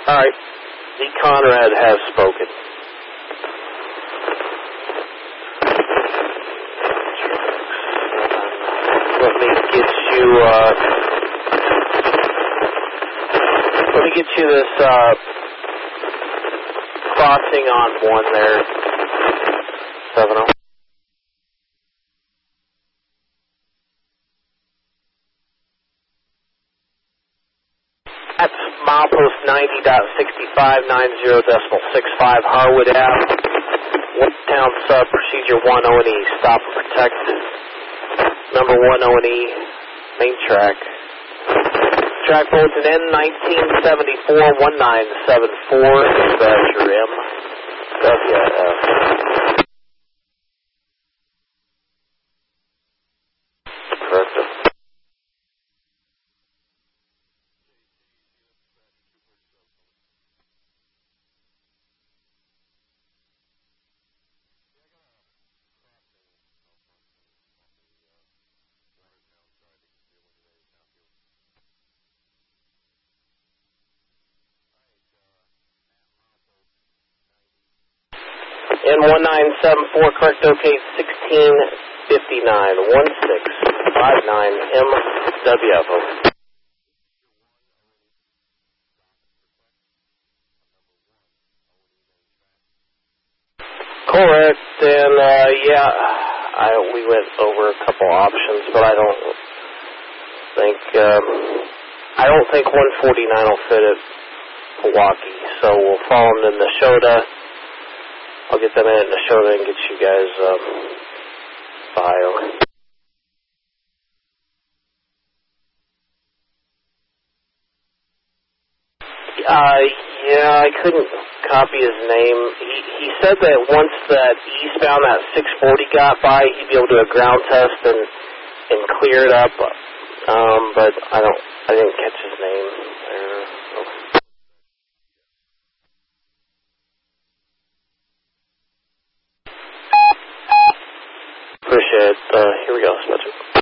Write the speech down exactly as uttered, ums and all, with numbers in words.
All right. The Conrad has spoken. Let me get you, uh, let me get you this, uh, crossing on one there. seven oh. That's milepost ninety point six five nine zero decimal six five Harwood Ave. One town sub procedure one O and E. Stop and protect. Number one O and E. Main track. Track bulletin N nineteen seventy-four one nine seven four. That's your M W F. Correct. N one nine seven four, correct, okay, sixteen fifty-nine, one six five nine M W F. Correct, and uh, yeah, I we went over a couple options, but I don't think um, I don't think one forty-nine will fit at Milwaukee, so we'll follow them in the Neshota. I'll get them in the Neshota and get you guys um, bio. Uh, yeah, I couldn't copy his name. He he said that once that eastbound that six forty got by, he'd be able to do a ground test and and clear it up. Um, but I don't, I didn't catch his name there. Okay. Appreciate it. Uh, here we go, Spencer.